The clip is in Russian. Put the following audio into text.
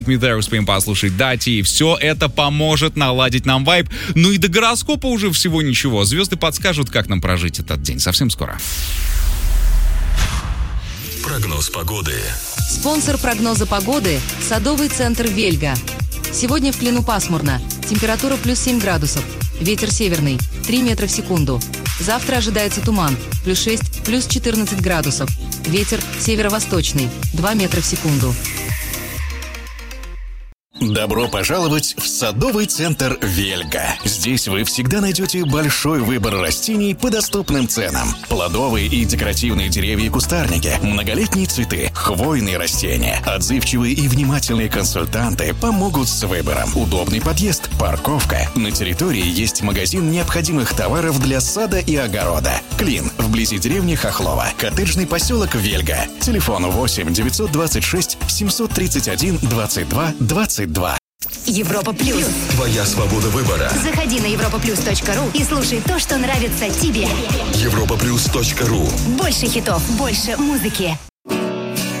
Me There успеем послушать Дати, и все это поможет наладить нам вайб. Ну и до гороскопа уже всего ничего. Звезды подскажут, как нам прожить этот день. Совсем скоро. Прогноз погоды. Спонсор прогноза погоды – садовый центр «Вельга». Сегодня в Клину пасмурно. Температура плюс 7 градусов. Ветер северный – 3 метра в секунду. Завтра ожидается туман – плюс 6, плюс 14 градусов. Ветер северо-восточный – 2 метра в секунду. Добро пожаловать в садовый центр «Вельга». Здесь вы всегда найдете большой выбор растений по доступным ценам. Плодовые и декоративные деревья и кустарники, многолетние цветы, хвойные растения. Отзывчивые и внимательные консультанты помогут с выбором. Удобный подъезд, парковка. На территории есть магазин необходимых товаров для сада и огорода. Клин, вблизи деревни Хохлова. Коттеджный поселок «Вельга». Телефон 8 926 731 22 22. Европа Плюс. Твоя свобода выбора. Заходи на europaplus.ru и слушай то, что нравится тебе. Europaplus.ru. Больше хитов, больше музыки.